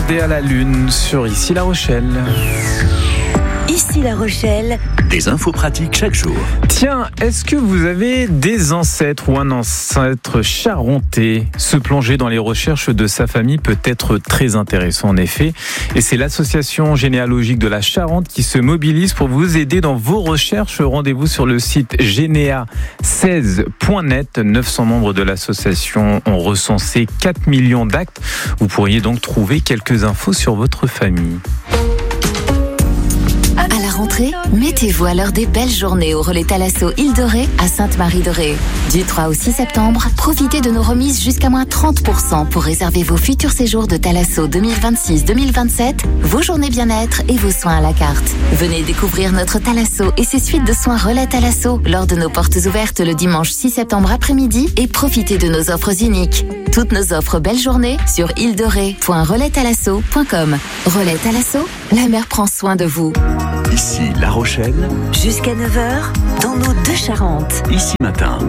regarder à la lune sur Ici La Rochelle. Ici La Rochelle. Des infos pratiques chaque jour. Tiens, est-ce que vous avez des ancêtres ou un ancêtre charentais ? Se plonger dans les recherches de sa famille peut être très intéressant en effet. Et c'est l'association généalogique de la Charente qui se mobilise pour vous aider dans vos recherches. Rendez-vous sur le site généa16.net. 900 membres de l'association ont recensé 4 millions d'actes. Vous pourriez donc trouver quelques infos sur votre famille. À la rentrée, mettez-vous à l'heure des belles journées au relais Thalasso Île de Ré à Sainte-Marie-de-Ré. Du 3 au 6 septembre, profitez de nos remises jusqu'à moins 30% pour réserver vos futurs séjours de Thalasso 2026-2027, vos journées bien-être et vos soins à la carte. Venez découvrir notre Thalasso et ses suites de soins relais Thalasso lors de nos portes ouvertes le dimanche 6 septembre après-midi et profitez de nos offres uniques. Toutes nos offres belles journées sur île-de-ré.relaisthalasso.com. Relais Thalasso, la mer prend soin de vous. Ici La Rochelle. Jusqu'à 9h, dans nos deux Charentes. Ici Matin.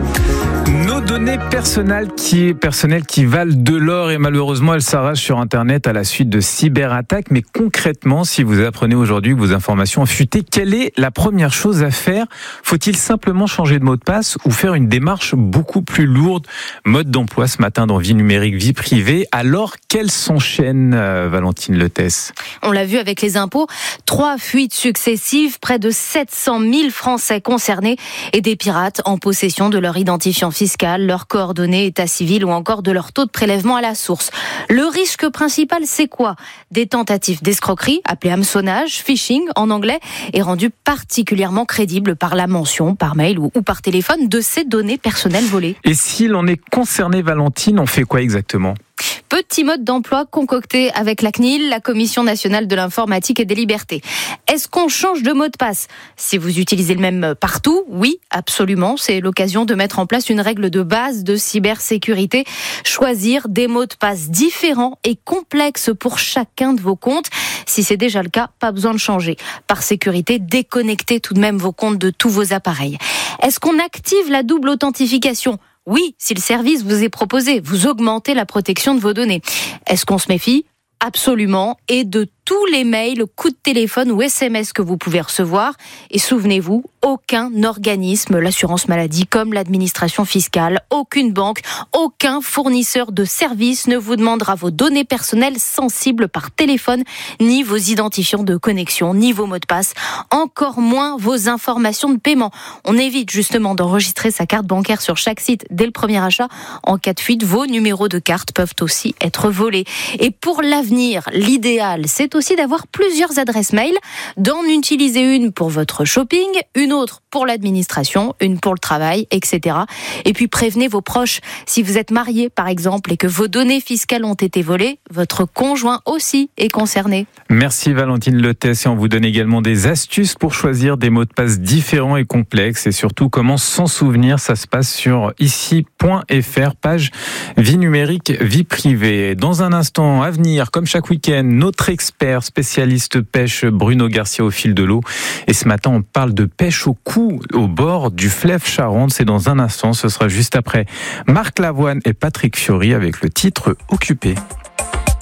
Nos données personnelles qui valent de l'or et malheureusement elles s'arrachent sur Internet à la suite de cyberattaques. Mais concrètement, si vous apprenez aujourd'hui que vos informations ont fuité, quelle est la première chose à faire ? Faut-il simplement changer de mot de passe ou faire une démarche beaucoup plus lourde ? Mode d'emploi ce matin dans Vie numérique, vie privée. Alors, quelles s'enchaînent, Valentine Letesse ? On l'a vu avec les impôts, 3 fuites successives, près de 700 000 Français concernés et des pirates en possession de leur identifiant fiscal, leurs coordonnées, état civil ou encore de leur taux de prélèvement à la source. Le risque principal, c'est quoi ? Des tentatives d'escroquerie, appelées hameçonnage, phishing en anglais, est rendu particulièrement crédible par la mention, par mail ou par téléphone, de ces données personnelles volées. Et si l'on est concerné, Valentine, on fait quoi exactement ? Petit mode d'emploi concocté avec la CNIL, la Commission nationale de l'informatique et des libertés. Est-ce qu'on change de mot de passe ? Si vous utilisez le même partout, oui, absolument. C'est l'occasion de mettre en place une règle de base de cybersécurité. Choisir des mots de passe différents et complexes pour chacun de vos comptes. Si c'est déjà le cas, pas besoin de changer. Par sécurité, déconnectez tout de même vos comptes de tous vos appareils. Est-ce qu'on active la double authentification ? Oui, si le service vous est proposé, vous augmentez la protection de vos données. Est-ce qu'on se méfie ? Absolument. Et de tous les mails, coups de téléphone ou SMS que vous pouvez recevoir. Et souvenez-vous, aucun organisme, l'assurance maladie comme l'administration fiscale, aucune banque, aucun fournisseur de services ne vous demandera vos données personnelles sensibles par téléphone, ni vos identifiants de connexion, ni vos mots de passe, encore moins vos informations de paiement. On évite justement d'enregistrer sa carte bancaire sur chaque site dès le premier achat. En cas de fuite, vos numéros de carte peuvent aussi être volés. Et pour l'avenir, l'idéal, c'est aussi d'avoir plusieurs adresses mail, d'en utiliser une pour votre shopping, une autre pour l'administration, une pour le travail, etc. Et puis prévenez vos proches. Si vous êtes marié, par exemple, et que vos données fiscales ont été volées, votre conjoint aussi est concerné. Merci Valentine Letesse et on vous donne également des astuces pour choisir des mots de passe différents et complexes et surtout comment s'en souvenir. Ça se passe sur ici.fr, page Vie numérique, vie privée. Dans un instant à venir, comme chaque week-end, notre expert spécialiste pêche Bruno Garcia au fil de l'eau. Et ce matin, on parle de pêche au cou au bord du fleuve Charente. C'est dans un instant, ce sera juste après Marc Lavoine et Patrick Fiori avec le titre Occupé.